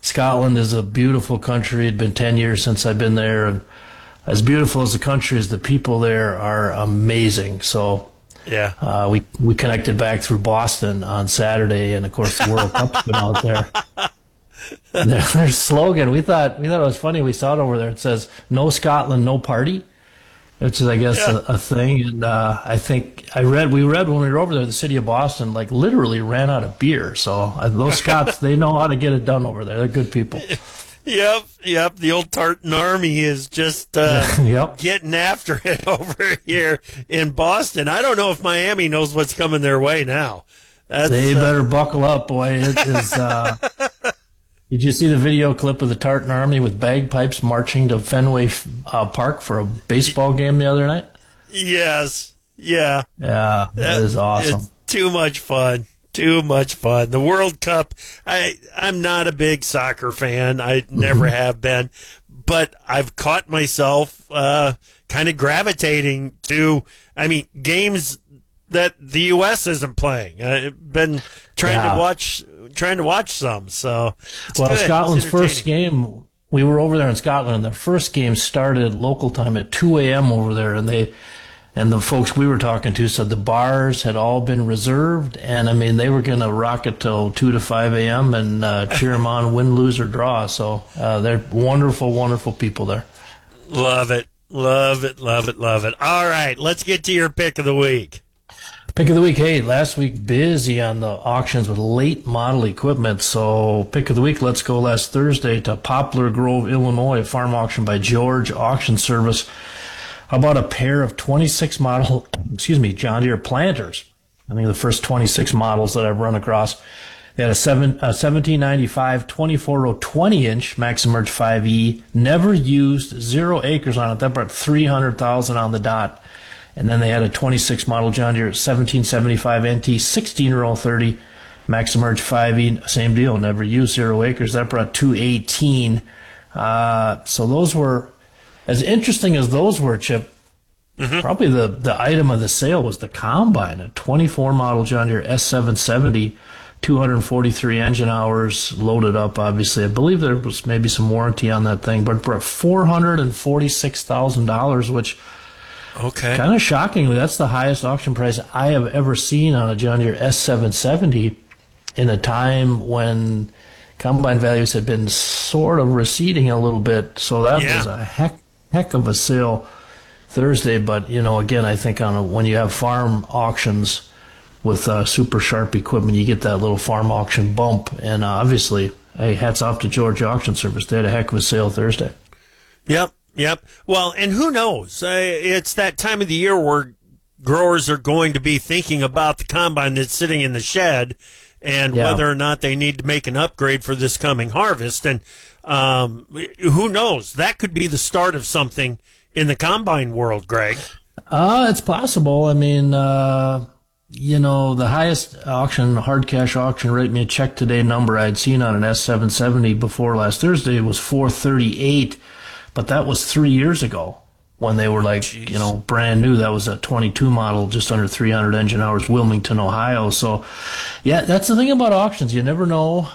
Scotland is a beautiful country. It'd been 10 years since I've been there, and as beautiful as the country is, the people there are amazing. So Yeah. we connected back through Boston on Saturday, and of course the World Cup's been out there. And their slogan, we thought it was funny. We saw it over there. It says "No Scotland, no party," which is, I guess, Yeah. a thing. And I think we read when we were over there, the city of Boston like literally ran out of beer. So those Scots, they know how to get it done over there. They're good people. Yep. The old Tartan Army is just Yep. getting after it over here in Boston. I don't know if Miami knows what's coming their way now. They better buckle up, boy. It is. Did you see the video clip of the Tartan Army with bagpipes marching to Fenway Park for a baseball game the other night? Yes. Yeah. Yeah, that is awesome. It's too much fun. Too much fun. The World Cup, I'm not a big soccer fan. I never have been. But I've caught myself kind of gravitating to, games that the U.S. isn't playing. I've been trying to watch some. So, well, good. Scotland's It's first entertaining. game, we were over there in Scotland, and the first game started local time at 2 a.m. over there, and the folks we were talking to said the bars had all been reserved, and they were going to rock it till 2 to 5 a.m. and cheer them on, win, lose, or draw. So they're wonderful, wonderful people there. Love it. Love it. Love it. Love it. All right. Let's get to your pick of the week. Pick of the week. Hey, last week busy on the auctions with late model equipment. So pick of the week, let's go last Thursday to Poplar Grove, Illinois, a farm auction by George Auction Service. How about a pair of 26 model, John Deere planters? I think the first 26 models that I've run across. They had a 1795 24-row 20-inch Maximerge 5E, never used, 0 acres on it. That brought $300,000 on the dot. And then they had a 26 model John Deere 1775 NT 16-row 30 Maximerge 5E, same deal, never used, 0 acres. That brought $218,000. So those were, as interesting as those were, Chip, probably the item of the sale was the combine, a 24 model John Deere S770, 243 engine hours, loaded up, obviously. I believe there was maybe some warranty on that thing, but it brought $446,000, which Okay. kind of shockingly, that's the highest auction price I have ever seen on a John Deere S770 in a time when combine values had been sort of receding a little bit. So that was a heck of a sale Thursday. But, again, I think when you have farm auctions with super sharp equipment, you get that little farm auction bump. And obviously, hey, hats off to George Auction Service. They had a heck of a sale Thursday. Yep. Well, and who knows? It's that time of the year where growers are going to be thinking about the combine that's sitting in the shed and whether or not they need to make an upgrade for this coming harvest. And who knows? That could be the start of something in the combine world, Greg. It's possible. The highest auction, hard cash auction rate, me a check today number I'd seen on an S770 before last Thursday was 438. But that was 3 years ago when they were brand new. That was a 22 model, just under 300 engine hours, Wilmington, Ohio. So, yeah, that's the thing about auctions. You never know.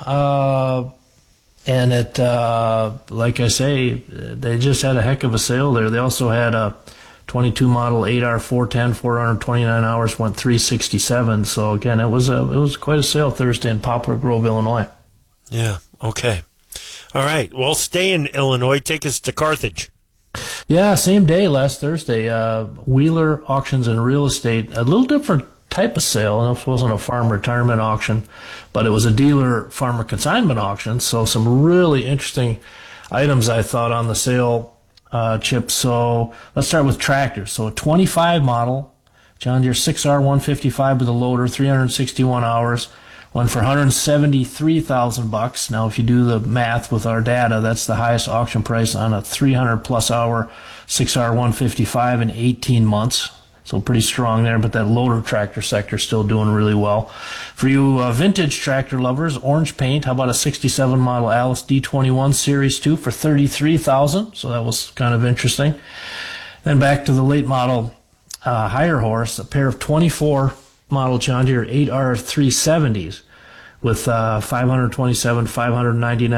And it, like I say, they just had a heck of a sale there. They also had a 22 model 8R 410, 429 hours, went 367. So, again, it was quite a sale Thursday in Poplar Grove, Illinois. Yeah, okay. All right. Well, stay in Illinois. Take us to Carthage. Yeah, same day, last Thursday. Wheeler Auctions and Real Estate, a little different type of sale. This wasn't a farm retirement auction, but it was a dealer farmer consignment auction. So some really interesting items, I thought, on the sale, Chip. So let's start with tractors. So a 25 model, John Deere 6R 155 with a loader, 361 hours. Went for $173,000. Now, if you do the math with our data, that's the highest auction price on a 300-plus hour 6R 155 in 18 months. So pretty strong there, but that loader tractor sector still doing really well. For you vintage tractor lovers, orange paint, how about a 67 model Alice D21 Series 2 for $33,000? So that was kind of interesting. Then back to the late model higher horse, a pair of 24 model John Deere 8R 370s with 527, 599